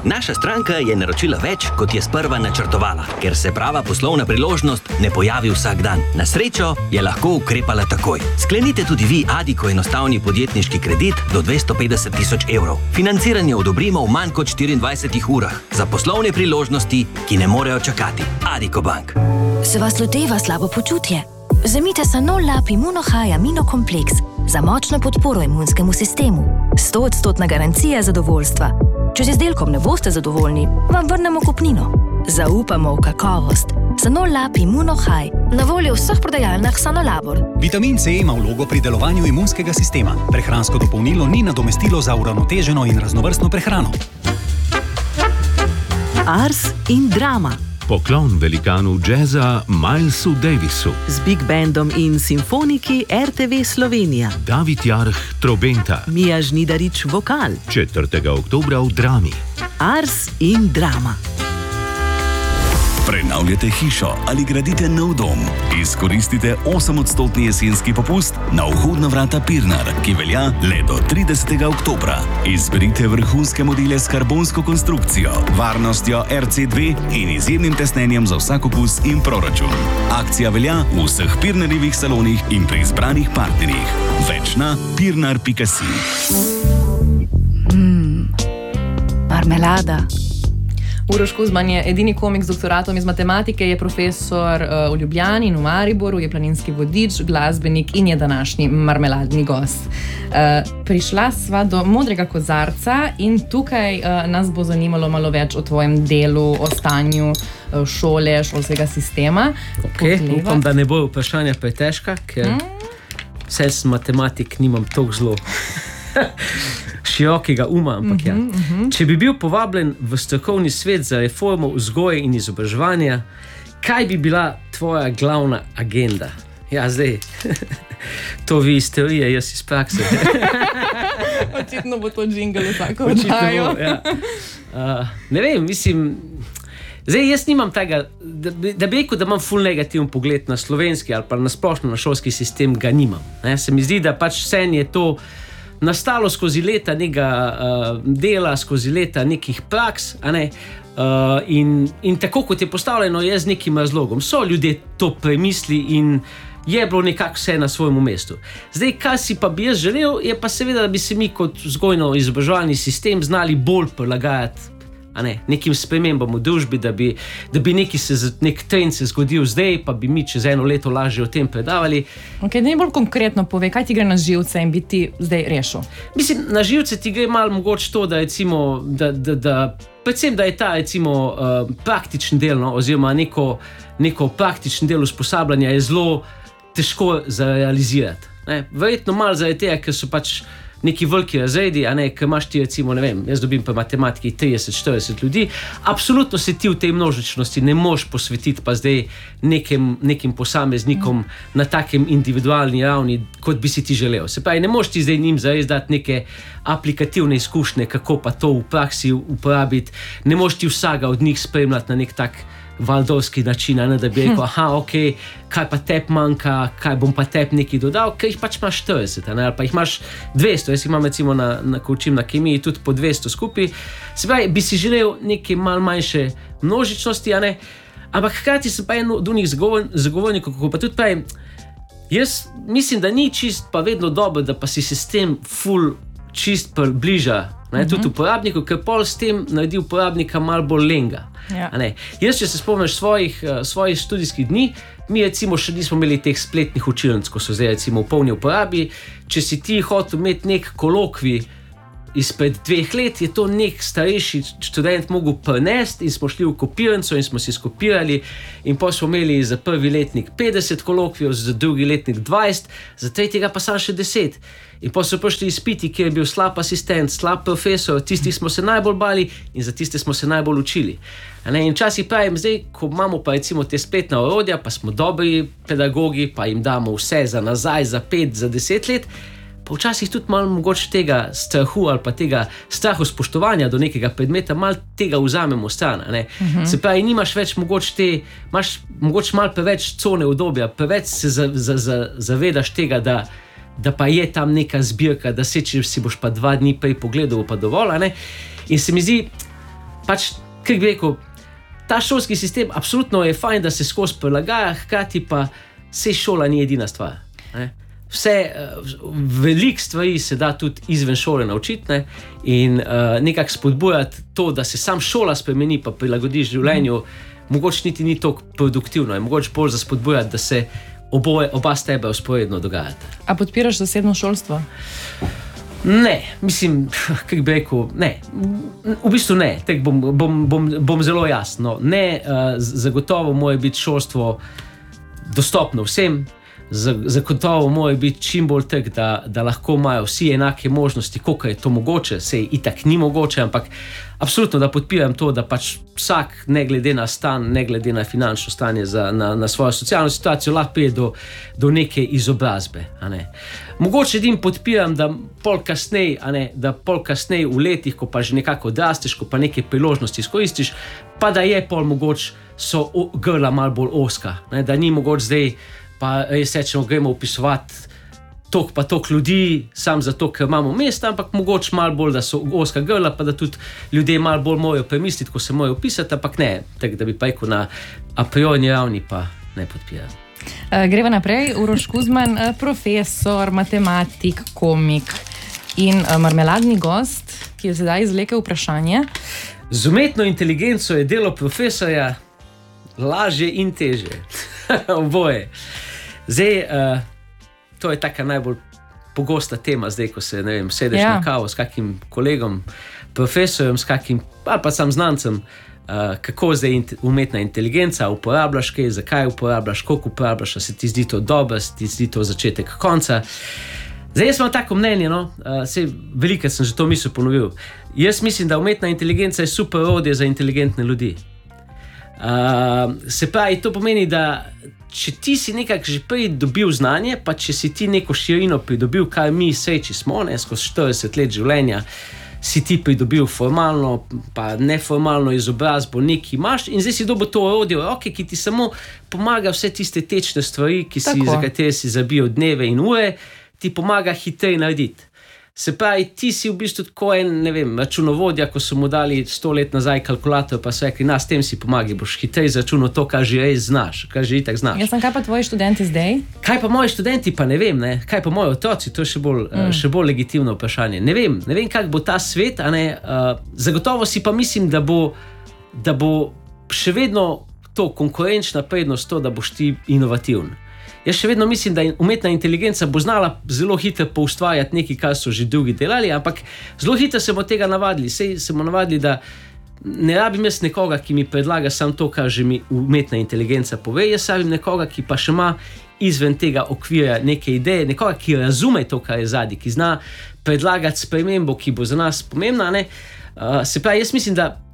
Naša stranka je naročila več, kot je sprva načrtovala, ker se prava poslovna priložnost ne pojavi vsak dan. Na srečo je lahko ukrepala takoj. Sklenite tudi vi Addiko enostavni podjetniški kredit do 250 000 evrov. Financiranje odobrimo v manj kot 24 urah za poslovne priložnosti, ki ne morejo čakati. Addiko Bank. Se vas loteva slabo počutje? Vzemite Sanol Lab Immunohigh Aminokompleks za močno podporo imunskemu sistemu. 100% garancija zadovoljstva. Če z izdelkom ne boste zadovoljni, vam vrnemo kupnino. Zaupamo v kakovost. Sanol Lab Immunohigh, na voljo v vseh prodajalnah Sanolabor. Vitamin C ima vlogo pri delovanju imunskega sistema. Prehransko dopolnilo ni nadomestilo za uravnoteženo in raznovrstno prehrano. Ars in drama. Poklon velikanu džeza Milesu Davisu. Z Big Bandom in simfoniki RTV Slovenija. David Jarh trobenta. Mija Žnidarič vokal. 4. oktobra v Drami. Ars in drama. Prenavljate hišo ali gradite nov dom? Izkoristite 8% jesenski popust na vhodna vrata Pirnar, ki velja le do 30. oktobra. Izberite vrhunske modele s karbonsko konstrukcijo, varnostjo RC2 in izjemnim tesnenjem za vsak okus in proračun. Akcija velja v vseh Pirnarjevih salonih in pri izbranih partnerjih. Več na pirnar.si. Marmelada. Uroš Kuzman je edini komik z doktoratom iz matematike, je profesor v Ljubljani in v Mariboru, je planinski vodič, glasbenik in je današnji marmeladni gost. Prišla sva do Modrega kozarca in tukaj nas bo zanimalo malo več o tvojem delu, o stanju šole, šolskega sistema. Upam, da ne bo vprašanja pretežka, ker vse s matematik nimam toliko zelo širokega uma, ampak ja. Če bi bil povabljen v strokovni svet za reformo vzgoje in izobraževanja, kaj bi bila tvoja glavna agenda? Ja, zdaj, to vi iz teorije, jaz iz prakse. Očitno bo to džingel tako oddajo. Ja. Ne vem, mislim, zdaj jaz nimam tega, da bi rekel, da imam ful negativen pogled na slovenski ali pa na splošno na šolski sistem, ga nimam. Se mi zdi, da pač vse je to nastalo skozi leta nekega dela, skozi leta nekih praks, in tako kot je postavljeno, je z nekim razlogom. So ljudje to premisli in je bilo nekako vse na svojem mestu. Zdaj, kaj si pa bi jaz želel, je pa seveda, da bi se mi kot vzgojno-izobraževalni sistem znali bolj prilagajati nekim spremembam v družbi, da bi nek trend se zgodil zdaj, pa bi mi čez eno leto lažje o tem predavali. Ok, da ne bolj konkretno pove, kaj ti gre na živce in bi ti zdaj rešil? Mislim, na živce ti gre malo mogoče to, da recimo, predvsem, da je ta recimo praktičen del, oziroma neko praktičen del usposabljanja je zelo težko za realizirati. Verjetno malo zaradi tega, ker so pač neki veliki razredi, ker imaš ti recimo, ne vem, jaz dobim pa matematiki 30-40 ljudi, absolutno se ti v tej množičnosti ne moš posvetiti pa zdaj nekim posameznikom na takem individualni ravni, kot bi si ti želel. Se pravi, ne moš ti zdaj njim zares dati neke aplikativne izkušnje, kako pa to v praksi uporabiti, ne moš ti vsega od njih spremljati na nek tak valdorski način, da bi rekel, kaj pa tep manjka, kaj bom pa tep nekaj dodal, ker jih pač imaš 40, ali pa jih imaš 200, jaz imam recimo, ko učim na kemiji, tudi po 200 skupaj. Se pravi, bi si želel neke malo manjše množičnosti, ampak hkrati sem pa en od unih zagovornikov, kako pa tudi pravim, jaz mislim, da ni čist pa vedno dobro, da pa si sistem ful čist približa, tudi uporabniku, ker pol s tem naredi uporabnika malo bolj lenga. Ja. Jaz, če se spomniš svojih študijskih dni, mi recimo še nismo imeli teh spletnih učilnic, ko so zdaj recimo v polni uporabi. Če si ti hotel imeti nek kolokvij izpred 2 let, je to nek starejši študent mogel prenesti in smo šli v kopirnico in smo si skopirali in pa smo imeli za prvi letnik 50 kolokvijev, za drugi letnik 20, za tretjega pa samo še 10. In pa so prišli izpiti, kjer je bil slab asistent, slab profesor, tisti smo se najbolj bali in za tiste smo se najbolj učili. In včasih pravim, zdaj, ko imamo pa recimo te spletna orodja, pa smo dobri pedagogi, pa jim damo vse za nazaj, za 5, za 10 let, pa včasih tudi malo mogoče tega strahu ali pa tega strahu spoštovanja do nekega predmeta, malo tega vzamemo stran. Se pravi, nimaš več imaš mogoče malo preveč cone udobja, preveč se zavedaš tega, da pa je tam neka zbirka, da če si boš pa 2 dni prej pogledal, pa dovolj. In se mi zdi, pač, kaj bi rekel, ta šolski sistem absolutno je fajn, da se skozi prilagaja, hkrati pa se šola ni edina stvar. Ne? Veliko stvari se da tudi izven šole naučiti, ne? In nekako spodbujati to, da se sam šola spremeni pa prilagodi življenju, mogoče niti ni toliko produktivno, je mogoče bolj za spodbujati, da se oba stebra usporedno dogajata. A podpiraš zasebno šolstvo? Ne, mislim, kako bi rekel, ne. V bistvu ne, tak bom zelo jasno. Ne, zagotovo mora biti šolstvo dostopno vsem, zagotovo mora biti čim bolj tak, da lahko imajo vsi enake možnosti, koliko je to mogoče, sej itak ni mogoče, ampak absolutno, da podpiram to, da pač vsak, ne glede na stan, ne glede na finančno stanje, na svojo socialno situacijo, lahko pride do neke izobrazbe. Mogoče edin podpiram, da pol kasneje v letih, ko pa že nekako odrasteš, ko pa neke priložnosti izkoristiš, pa da je pol mogoče so grla malo bolj ozka, da ni mogoče zdaj pa res rečemo, gremo upisovati toliko pa toliko ljudi, sam zato, ker imamo mesta, ampak mogoče malo bolj, da so ozka grla, pa da tudi ljudje malo bolj morajo premisliti, ko se morajo upisati, ampak ne, tako da bi pa rekel na a priori ravni pa ne podpiram. Greva naprej, Uroš Kuzman, profesor, matematik, komik in marmeladni gost, ki je zdaj izvlekel vprašanje. Z umetno inteligenco je delo profesorja lažje in težje. Oboje. Zdaj, to je taka najbolj pogosta tema, zdaj, ko se, ne vem, sedeš na kavo s kakim kolegom, profesorjem, s kakim, ali pa sam znancem, kako zdaj umetna inteligenca, uporabljaš kaj, zakaj uporabljaš, koliko uporabljaš, se ti zdi to dobro, se ti zdi to začetek konca. Zdaj, jaz imam tako mnenje, velikrat sem že to misel ponovil. Jaz mislim, da umetna inteligenca je super orodje za inteligentne ljudi. Se pravi, to pomeni, da če ti si nekako že prej dobil znanje, pa če si ti neko širino pridobil, kar mi sreči smo, skozi 40 let življenja, si ti pridobil formalno, pa neformalno izobrazbo, nekaj imaš in zdaj si dobil to orodje v roke, ki ti samo pomaga vse tiste tečne stvari, za katere si zabil dneve in ure, ti pomaga hitreje narediti. Se pravi, ti si v bistvu tako en, ne vem, računovodja, ko so mu dali 100 let nazaj kalkulator, pa so rekli, s tem si pomagi, boš hitreje izračunal to, kar že res znaš, kar že itak znaš. Kaj pa tvoji študenti zdaj? Kaj pa moji študenti, pa ne vem, ne? Kaj pa moji otroci, to je še bolj legitimno vprašanje. Ne vem, kak bo ta svet, zagotovo si pa mislim, da bo še vedno to konkurenčna prednost to, da boš ti inovativen. Jaz še vedno mislim, da umetna inteligenca bo znala zelo hitro poustvarjati nekaj, kar so že drugi delali, ampak zelo hitro se bomo tega navadili. Sej se bomo navadili, da ne rabim jaz nekoga, ki mi predlaga samo to, kar že mi umetna inteligenca pove, jaz rabim nekoga, ki pa še ima izven tega okvira neke ideje, nekoga, ki razume to, kar je zadnji, ki zna predlagati spremembo, ki bo za nas pomembna. Se pravi, jaz mislim, da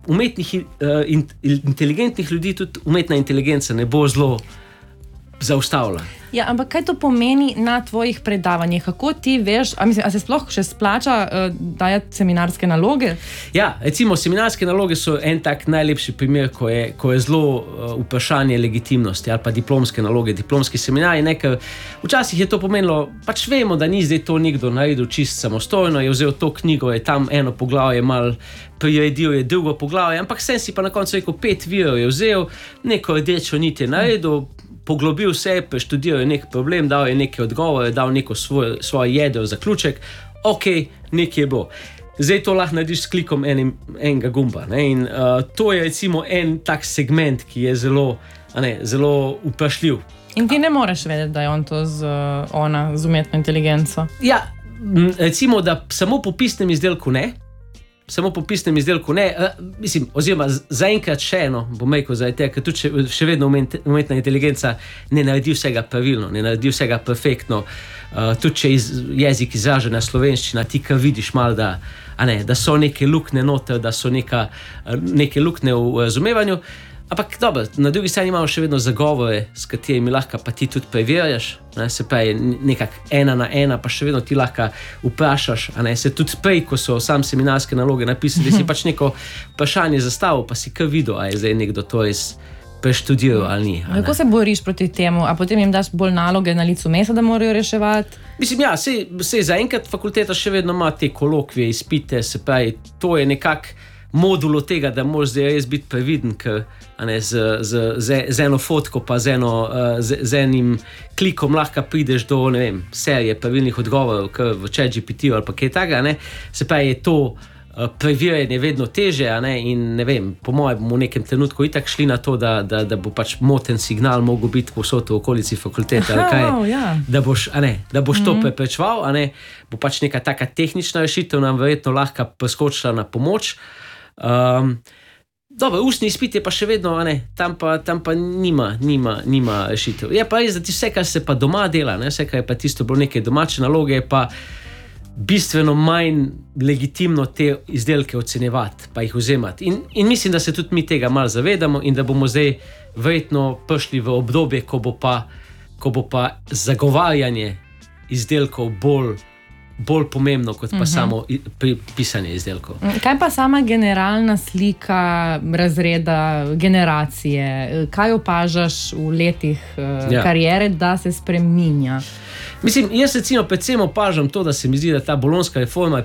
inteligentnih ljudi tudi umetna inteligenca ne bo zelo zaustavlja. Ja, ampak kaj to pomeni na tvojih predavanjih? Kako ti veš, a se sploh še splača dajati seminarske naloge? Ja, recimo seminarske naloge so en tak najlepši primer, ko je zelo vprašanje legitimnosti ali pa diplomske naloge, diplomski seminarji, ker včasih je to pomenilo, pač vemo, da ni zdaj to nekdo naredil čist samostojno, je vzel to knjigo, je tam eno poglavje mal priredil, je drugo poglavje, ampak sem si pa na koncu rekel 5 virov je vzel, neko rdečo nit je naredil, poglobil se, preštudiral je nek problem, dal je neke odgovore, dal neko svoj jedro zaključek, nekaj je bilo. Zdaj to lahko narediš s klikom enega gumba. In to je recimo en tak segment, ki je zelo vprašljiv. In ti ne moreš vedeti, da je on to z umetno inteligenco? Ja, recimo, da samo po pisnem izdelku ne, mislim, oziroma zaenkrat še eno, bom rekel, ker tudi še vedno umetna inteligenca ne naredi vsega pravilno, ne naredi vsega perfektno, tudi če jezik izražena slovenščina, ti kar vidiš malo, da so neke luknje noter, da so neke luknje v razumevanju, ampak dobro, na drugi strani imamo še vedno zagovore, s katerimi lahko pa ti tudi preverjaš, se pravi nekako 1 na 1, pa še vedno ti lahko vprašaš, se tudi prej, ko so sam seminarske naloge napisali, si pač neko vprašanje zastavil, pa si kar videl, a je zdaj nekdo to res preštudiral ali ni. Kako se boriš proti temu, a potem jim daš bolj naloge na licu mesta, da morajo reševati? Mislim, ja, sej zaenkrat fakulteta še vedno ima te kolokvije, izpite, se pravi, to je nekako modulo tega, da moraš zdaj res biti previden, ker z eno fotko pa z enim klikom lahko prideš do, ne vem, serije pravilnih odgovorov, ker v ChatGPT ali pa kaj takega, ne. Se pravi, je to preverjanje vedno teže, in ne vem, po mojem bomo v nekem trenutku itak šli na to, da bo pač moten signal mogel biti povsod v okolici fakultete, da boš to preprečeval, bo pač neka taka tehnična rešitev nam verjetno lahko preskočila na pomoč. Dobro, ustni izpit je pa še vedno, tam pa nima rešitev. Je pa res, da vse, kar se pa doma dela, vse, kar je pa tisto bolj neke domače naloge, je pa bistveno manj legitimno te izdelke ocenjevati, pa jih vzemati. In mislim, da se tudi mi tega malo zavedamo in da bomo zdaj verjetno prišli v obdobje, ko bo pa zagovarjanje izdelkov bolj pomembno, kot pa samo pisanje izdelkov. Kaj pa sama generalna slika razreda, generacije? Kaj opažaš v letih kariere, da se spreminja? Mislim, jaz recimo predvsem opažam to, da se mi zdi, da ta bolonjska reforma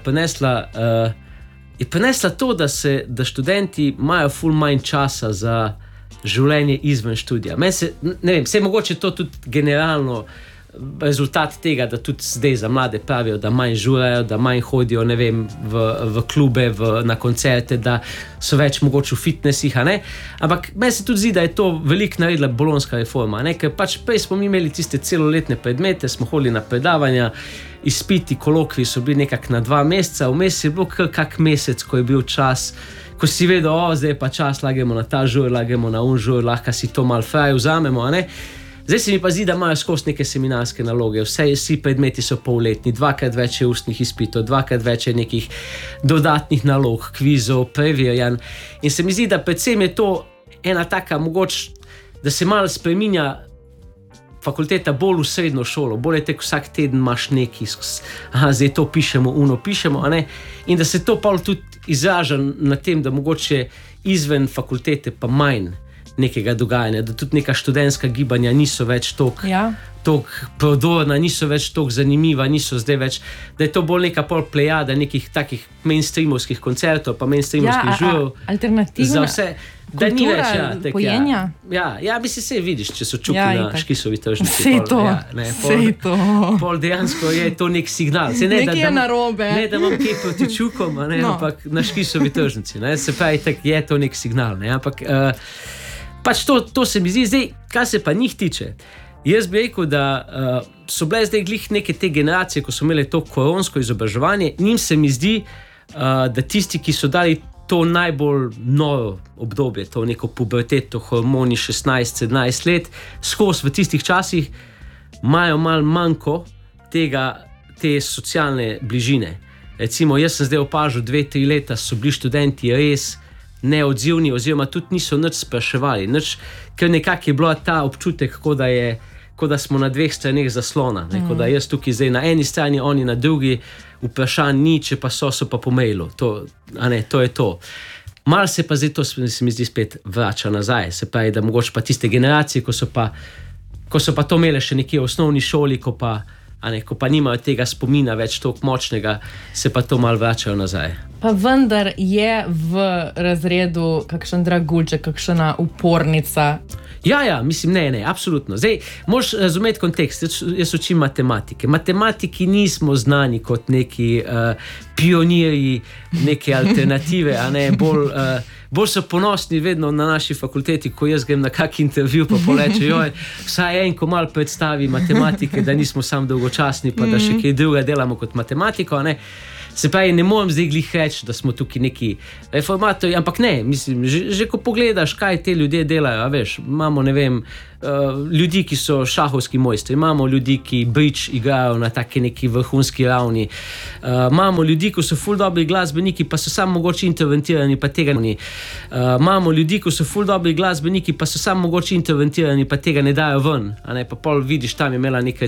je prinesla to, da študenti imajo ful manj časa za življenje izven študija. Meni se, ne vem, mogoče to tudi generalno rezultat tega, da tudi zdaj za mlade pravijo, da manj žurajo, da manj hodijo, ne vem, v klube, na koncerte, da so več mogoče v fitnessih, ampak meni se tudi zdi, da je to veliko naredila bolonjska reforma, ker pač prej smo mi imeli tiste celoletne predmete, smo hodili na predavanja, izpiti, kolokviji so bili nekako na 2 meseca, vmes je bil kak mesec, ko je bil čas, ko si vedel, zdaj je pa čas, lagemo na ta žur, lagemo na un žur, lahko si to malo fraj vzamemo, Zdaj se mi pa zdi, da imajo skozi neke seminarske naloge, vsi predmeti so polletni, 2x več je ustnih izpitov, 2x več je nekih dodatnih nalog, kvizov, preverjanj. In se mi zdi, da predvsem je to ena taka mogoče, da se malo spreminja fakulteta bolj v srednjo šolo, bolj je tek vsak teden imaš neki, zdaj to pišemo, pišemo, in da se to pa tudi izraža na tem, da mogoče izven fakultete pa manj nekega dogajanja, da tudi neka študentska gibanja niso več toliko prodorna, niso več toliko zanimiva, niso zdaj več, da je to bolj neka pol plejada nekih takih mainstreamovskih koncertov, pa mainstreamovskih žurov. Alternativna kultura pojenja? Ja, mislim, se vidiš, če so čuki na Škisovi tržnici. Sej to. Pol dejansko je to nek signal. Nekaj je narobe. Ne, da imam kaj proti čukom, ampak na Škisovi tržnici. Se pravi, tak je to nek signal. Ampak pač to se mi zdi zdaj, kar se pa njih tiče. Jaz bi rekel, da so bile zdaj glih neke te generacije, ko so imeli to koronsko izobraževanje, njim se mi zdi, da tisti, ki so dali to najbolj noro obdobje, to neko puberteto, hormoni 16-17 let, skozi v tistih časih imajo malo manjko te socialne bližine. Recimo, jaz sem zdaj opažal 2-3 leta, so bili študenti res neodzivni, oziroma tudi niso nič spraševali, ker nekako je bilo ta občutek, kot da smo na 2 straneh zaslona, kot da jaz tukaj zdaj na eni strani, oni na drugi, vprašanj ni, če pa so pa po mailu. To je to. Malo se pa zdaj to se mi zdi spet vrača nazaj, se pravi, da mogoče pa tiste generacije, ko so pa to imele še nekje v osnovni šoli, ko pa nimajo tega spomina več toliko močnega, se pa to malo vračajo nazaj. Pa vendar je v razredu kakšen dragulček, kakšna upornica? Ja, mislim, ne, absolutno. Zdaj, moraš razumeti kontekst, jaz učim matematike. Matematiki nismo znani kot neki pionirji, neke alternative, bolj so ponosni vedno na naši fakulteti, ko jaz grem na kak intervju, pa poleče, vsaj ko malo predstavi matematike, da nismo sam dolgočasni, pa da še kaj druga delamo kot matematiko, Se pravi, ne morem zdaj glih reči, da smo tukaj neki reformatorji, ampak ne, mislim, že ko pogledaš, kaj te ljudje delajo, veš, imamo, ne vem, ljudi, ki so šahovski mojstri, imamo ljudi, ki bridge igrajo na taki neki vrhunski ravni, imamo ljudi, ki so ful dobri glasbeniki, pa so samo mogoče interventirani, pa tega ni. Imamo ljudi, ki so ful dobri glasbeniki, pa so samo mogoče interventirani, pa tega ne dajo ven, pa pol vidiš, tam je imela nekaj